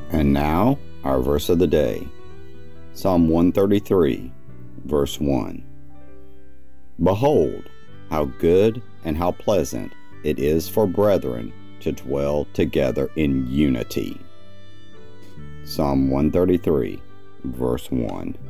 And now, our verse of the day. Psalm 133, verse 1. Behold, how good and how pleasant it is for brethren to dwell together in unity. Psalm 133, verse 1.